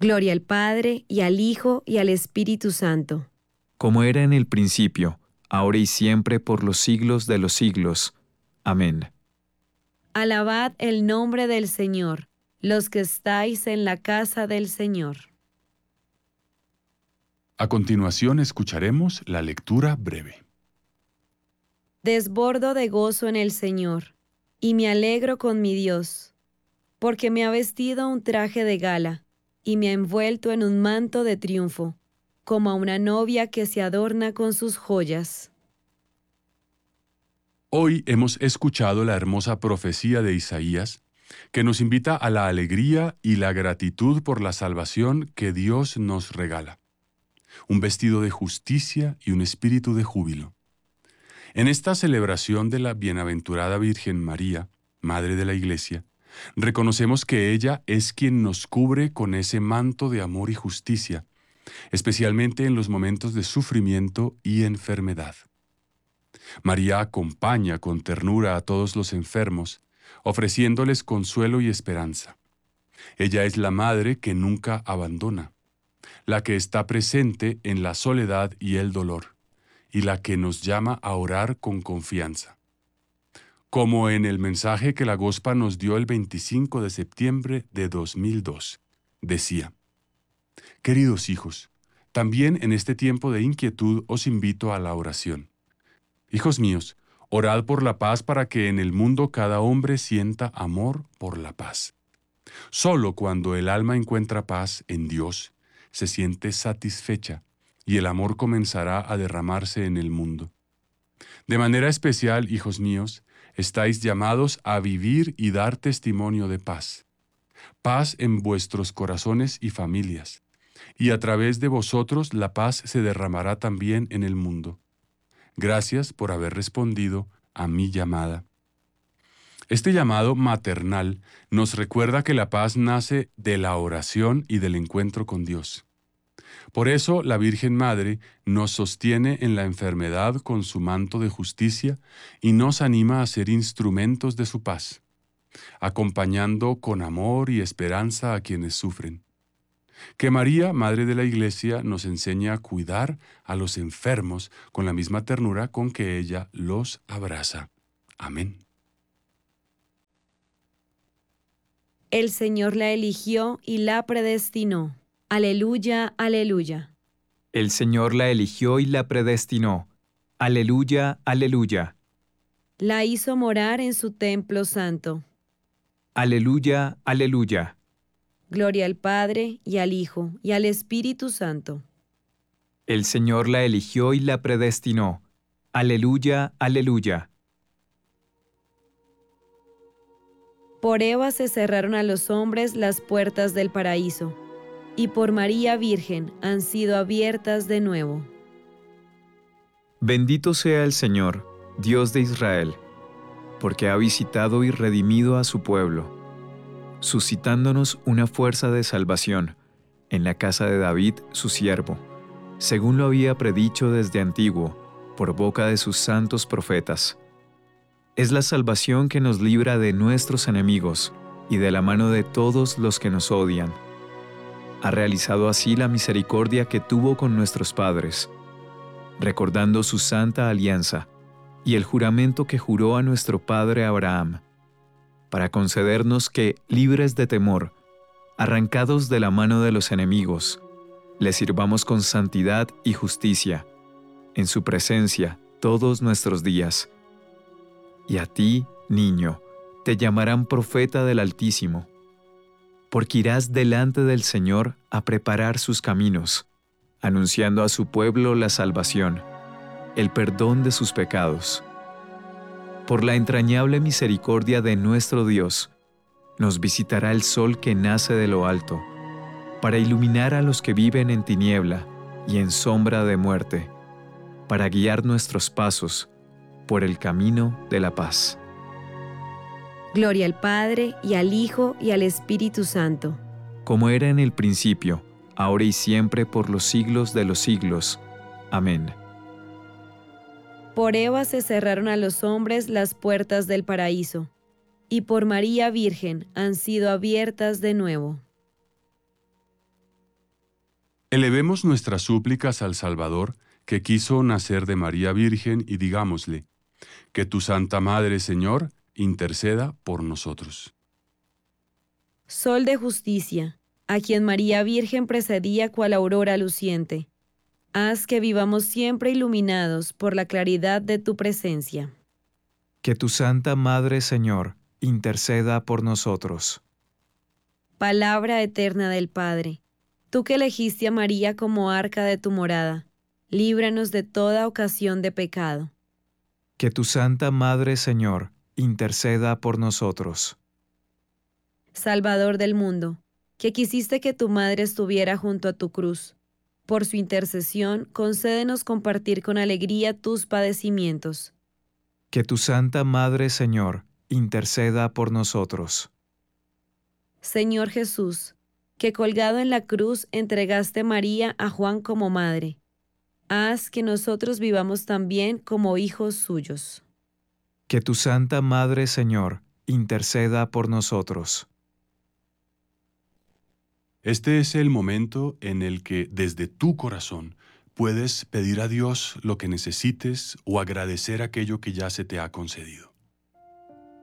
Gloria al Padre, y al Hijo, y al Espíritu Santo. Como era en el principio, ahora y siempre, por los siglos de los siglos. Amén. Alabad el nombre del Señor, los que estáis en la casa del Señor. A continuación escucharemos la lectura breve. Desbordo de gozo en el Señor, y me alegro con mi Dios, porque me ha vestido un traje de gala, y me ha envuelto en un manto de triunfo, como a una novia que se adorna con sus joyas. Hoy hemos escuchado la hermosa profecía de Isaías, que nos invita a la alegría y la gratitud por la salvación que Dios nos regala. Un vestido de justicia y un espíritu de júbilo. En esta celebración de la bienaventurada Virgen María, Madre de la Iglesia, reconocemos que ella es quien nos cubre con ese manto de amor y justicia, especialmente en los momentos de sufrimiento y enfermedad. María acompaña con ternura a todos los enfermos, ofreciéndoles consuelo y esperanza. Ella es la madre que nunca abandona, la que está presente en la soledad y el dolor, y la que nos llama a orar con confianza. Como en el mensaje que la Gospa nos dio el 25 de septiembre de 2002, decía: Queridos hijos, también en este tiempo de inquietud os invito a la oración. Hijos míos, orad por la paz para que en el mundo cada hombre sienta amor por la paz. Solo cuando el alma encuentra paz en Dios, se siente satisfecha y el amor comenzará a derramarse en el mundo. De manera especial, hijos míos, estáis llamados a vivir y dar testimonio de paz. Paz en vuestros corazones y familias, y a través de vosotros la paz se derramará también en el mundo. Gracias por haber respondido a mi llamada. Este llamado maternal nos recuerda que la paz nace de la oración y del encuentro con Dios. Por eso la Virgen Madre nos sostiene en la enfermedad con su manto de justicia y nos anima a ser instrumentos de su paz, acompañando con amor y esperanza a quienes sufren. Que María, Madre de la Iglesia, nos enseñe a cuidar a los enfermos con la misma ternura con que ella los abraza. Amén. El Señor la eligió y la predestinó. Aleluya, aleluya. El Señor la eligió y la predestinó. Aleluya, aleluya. La hizo morar en su templo santo. Aleluya, aleluya. Gloria al Padre, y al Hijo, y al Espíritu Santo. El Señor la eligió y la predestinó. Aleluya, aleluya. Por Eva se cerraron a los hombres las puertas del paraíso, y por María Virgen han sido abiertas de nuevo. Bendito sea el Señor, Dios de Israel, porque ha visitado y redimido a su pueblo, suscitándonos una fuerza de salvación en la casa de David, su siervo, según lo había predicho desde antiguo, por boca de sus santos profetas. Es la salvación que nos libra de nuestros enemigos y de la mano de todos los que nos odian. Ha realizado así la misericordia que tuvo con nuestros padres, recordando su santa alianza y el juramento que juró a nuestro padre Abraham, para concedernos que, libres de temor, arrancados de la mano de los enemigos, le sirvamos con santidad y justicia, en su presencia todos nuestros días. Y a ti, niño, te llamarán profeta del Altísimo, porque irás delante del Señor a preparar sus caminos, anunciando a su pueblo la salvación, el perdón de sus pecados. Por la entrañable misericordia de nuestro Dios, nos visitará el sol que nace de lo alto, para iluminar a los que viven en tiniebla y en sombra de muerte, para guiar nuestros pasos por el camino de la paz. Gloria al Padre, y al Hijo, y al Espíritu Santo. Como era en el principio, ahora y siempre, por los siglos de los siglos. Amén. Por Eva se cerraron a los hombres las puertas del paraíso, y por María Virgen han sido abiertas de nuevo. Elevemos nuestras súplicas al Salvador, que quiso nacer de María Virgen, y digámosle, que tu Santa Madre, Señor, interceda por nosotros. Sol de justicia, a quien María Virgen precedía cual aurora luciente, haz que vivamos siempre iluminados por la claridad de tu presencia. Que tu Santa Madre, Señor, interceda por nosotros. Palabra eterna del Padre, tú que elegiste a María como arca de tu morada, líbranos de toda ocasión de pecado. Que tu Santa Madre, Señor, interceda por nosotros. Salvador del mundo, que quisiste que tu madre estuviera junto a tu cruz. Por su intercesión, concédenos compartir con alegría tus padecimientos. Que tu Santa Madre, Señor, interceda por nosotros. Señor Jesús, que colgado en la cruz entregaste María a Juan como madre, haz que nosotros vivamos también como hijos suyos. Que tu Santa Madre, Señor, interceda por nosotros. Este es el momento en el que desde tu corazón puedes pedir a Dios lo que necesites o agradecer aquello que ya se te ha concedido.